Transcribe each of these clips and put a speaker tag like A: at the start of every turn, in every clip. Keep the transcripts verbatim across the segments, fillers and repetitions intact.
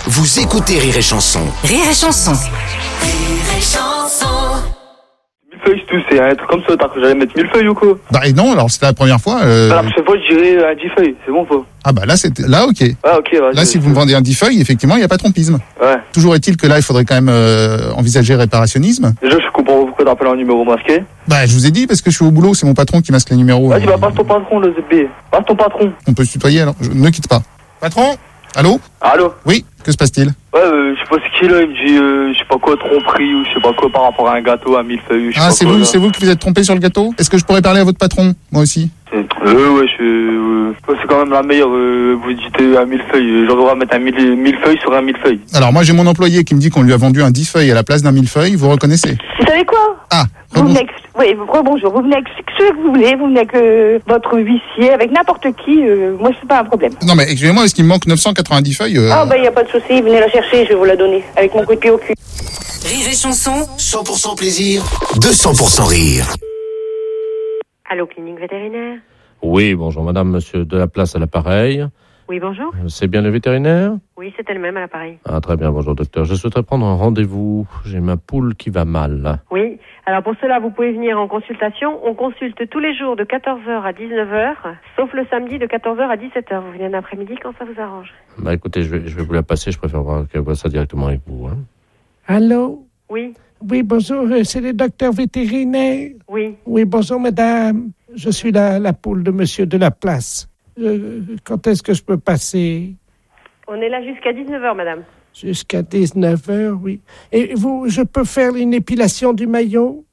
A: Vous écoutez Rire et Chanson.
B: Rire et Chanson.
C: Rire et Chanson.
D: Millefeuille, c'est tout, c'est un truc comme ça, t'as cru que j'allais mettre millefeuille ou quoi?
E: Bah et non, alors c'était la première fois. Euh...
D: Bah, la prochaine fois, je dirais un dix feuilles, c'est bon, pas?
E: Ah bah là, c'était là, ok.
D: Ah, ok, ouais.
E: Là, si vous me vendez un dix feuilles, effectivement, il n'y a pas de trompisme.
D: Ouais.
E: Toujours est-il que là, il faudrait quand même euh, envisager réparationnisme.
D: Déjà, je comprends pourquoi t'appelles un numéro masqué.
E: Bah, je vous ai dit, parce que je suis au boulot, c'est mon patron qui masque les numéros.
D: Vas-y,
E: euh...
D: bah, passe ton patron, le Z B. Passe ton patron.
E: On peut se tutoyer, alors. Je... Ne quitte pas. Patron? Allô?
D: Allô?
E: Oui, que se passe-t-il?
D: Ouais, euh, je sais pas ce qu'il a, il me dit, euh, je sais pas quoi, tromperie ou je sais pas quoi par rapport à un gâteau à millefeuille.
E: Ah, c'est vous, c'est vous qui vous êtes trompé sur le gâteau? Est-ce que je pourrais parler à votre patron, moi aussi?
D: Euh, ouais, je, euh, c'est quand même la meilleure, euh, vous dites euh, un millefeuille, j'aurais à mettre un mille, millefeuille sur un millefeuille.
E: Alors, moi, j'ai mon employé qui me dit qu'on lui a vendu un dix feuilles à la place d'un millefeuille, vous reconnaissez?
F: Vous savez quoi?
E: Ah,
F: vous venez avec, oui, rebonjour. Vous venez avec ce que vous voulez, vous venez avec euh, votre huissier, avec n'importe qui, euh, moi, c'est pas un problème.
E: Non, mais excusez-moi, est-ce qu'il me manque neuf cent quatre-vingt-dix feuilles euh...
F: Ah, bah, y a pas de souci, venez la chercher, je vais vous la donner, avec mon coup de pied au cul.
B: Rire et Chanson.
A: cent pour cent plaisir, deux cents pour cent rire.
G: Allô, clinique vétérinaire?
H: Oui, bonjour madame, monsieur de la place à l'appareil.
G: Oui, bonjour.
H: C'est bien le vétérinaire?
G: Oui, c'est elle-même à l'appareil.
H: Ah, très bien, bonjour docteur. Je souhaiterais prendre un rendez-vous. J'ai ma poule qui va mal.
G: Oui, alors pour cela, vous pouvez venir en consultation. On consulte tous les jours de quatorze heures à dix-neuf heures, sauf le samedi de quatorze heures à dix-sept heures. Vous venez un après-midi quand ça vous arrange.
H: Bah écoutez, je vais, je vais vous la passer, je préfère voir qu'elle voit ça directement avec vous. Hein.
I: Allô?
G: Oui.
I: Oui, bonjour, c'est le docteur vétérinaire.
G: Oui.
I: Oui, bonjour madame. Je suis la, la poule de monsieur de la place. Euh, quand est-ce que je peux passer?
G: On est là jusqu'à dix-neuf heures, madame.
I: Jusqu'à dix-neuf heures, oui. Et vous, je peux faire une épilation du maillot?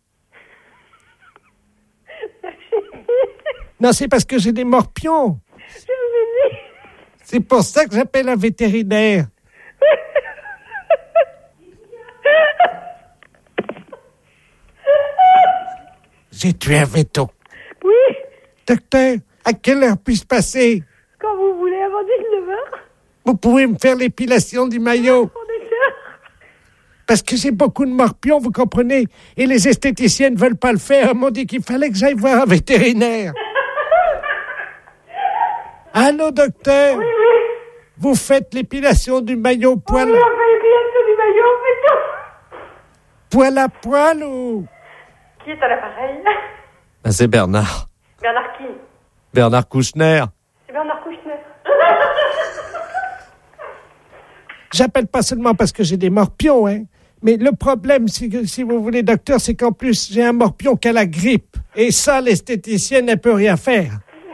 I: Non, c'est parce que j'ai des morpions. C'est pour ça que j'appelle un vétérinaire. J'ai tué un véto.
G: Oui.
I: Docteur, à quelle heure puis-je passer?
G: Quand vous voulez, avant dix-neuf heures.
I: Vous pouvez me faire l'épilation du maillot? Parce que j'ai beaucoup de morpions, vous comprenez? Et les esthéticiennes ne veulent pas le faire. Elles m'ont dit qu'il fallait que j'aille voir un vétérinaire. Allô, docteur?
G: Oui, oui.
I: Vous faites l'épilation du maillot poil...
G: Oui, on fait l'épilation du maillot, on fait tout.
I: Poil à poil ou...
G: Qui est à l'appareil?
H: Ah, c'est Bernard.
G: Bernard qui?
H: Bernard Kouchner.
G: C'est Bernard Kouchner.
I: J'appelle pas seulement parce que j'ai des morpions, hein. Mais le problème, si, si vous voulez, docteur, c'est qu'en plus, j'ai un morpion qui a la grippe. Et ça, l'esthéticienne ne peut rien faire.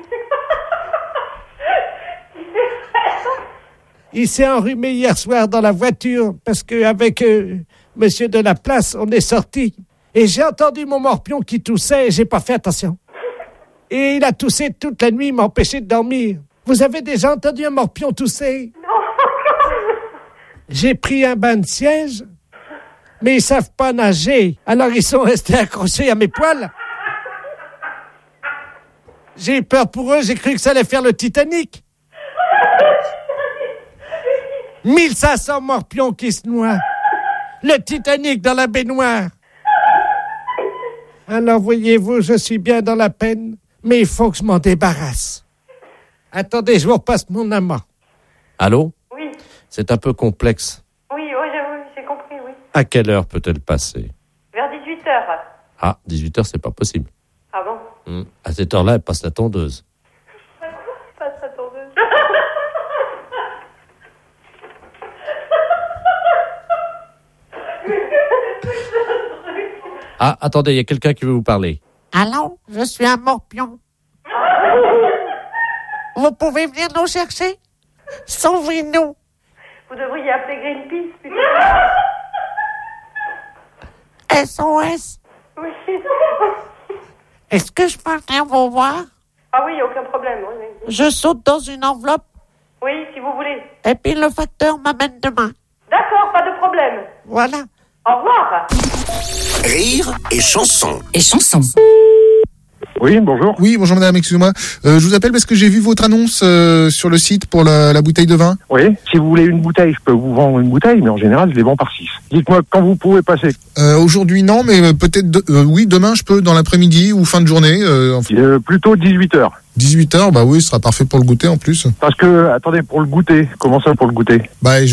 I: Il s'est enrhumé hier soir dans la voiture parce qu'avec euh, monsieur de la place, on est sortis. Et j'ai entendu mon morpion qui toussait et j'ai pas fait attention. Et il a toussé toute la nuit, il m'a empêché de dormir. Vous avez déjà entendu un morpion tousser? Non. J'ai pris un bain de siège, mais ils savent pas nager. Alors ils sont restés accrochés à mes poils. J'ai eu peur pour eux, j'ai cru que ça allait faire le Titanic. mille cinq cents morpions qui se noient. Le Titanic dans la baignoire. Alors, voyez-vous, je suis bien dans la peine, mais il faut que je m'en débarrasse. Attendez, je vous repasse mon amant.
H: Allô?
G: Oui.
H: C'est un peu complexe.
G: Oui, oui, j'ai, j'ai compris, oui.
H: À quelle heure peut-elle passer?
G: Vers dix-huit heures.
H: Ah, dix-huit heures, c'est pas possible.
G: Ah bon?
H: Hum. À cette heure-là, elle passe la tondeuse.
G: Passe la tondeuse.
H: Ah, attendez, il y a quelqu'un qui veut vous parler.
I: Allô, je suis un morpion. Vous pouvez venir nous chercher? Sauvez-nous.
G: Vous devriez appeler Greenpeace, plutôt.
I: S O S.
G: Oui.
I: Est-ce que je peux venir vous voir?
G: Ah oui, aucun problème. Oui, oui.
I: Je saute dans une enveloppe
G: Oui, si vous voulez.
I: et puis le facteur m'amène demain.
G: D'accord, pas de problème.
I: Voilà.
G: Au revoir.
A: Rire et Chanson.
B: Et Chanson.
D: Oui, bonjour.
E: Oui, bonjour madame, excusez-moi. Euh, je vous appelle parce que j'ai vu votre annonce euh, sur le site pour la, la bouteille de vin.
D: Oui, si vous voulez une bouteille, je peux vous vendre une bouteille, mais en général, je les vends par six. Dites-moi quand vous pouvez passer.
E: Euh, aujourd'hui non, mais euh, peut-être de, euh, oui, demain je peux dans l'après-midi ou fin de journée. Euh, enfin,
D: Euh, plutôt dix-huit heures.
E: dix-huit heures, bah oui, ce sera parfait pour le goûter en plus.
D: Parce que, attendez, pour le goûter, comment ça pour le goûter?
E: Bah,